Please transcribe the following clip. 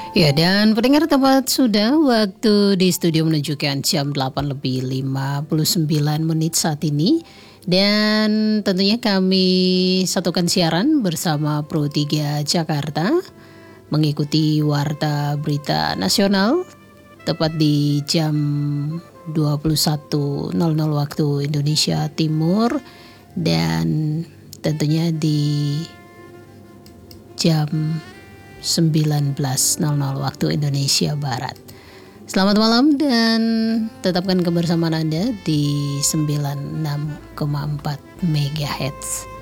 Ya, dan pendengar tepat sudah waktu di studio menunjukkan jam 8 lebih 59 menit saat ini. Dan tentunya kami satukan siaran bersama Pro 3 Jakarta mengikuti Warta Berita Nasional tepat di jam 21.00 waktu Indonesia Timur dan tentunya di jam 19.00 waktu Indonesia Barat. Selamat malam dan tetapkan kebersamaan Anda di 96,4 MHz.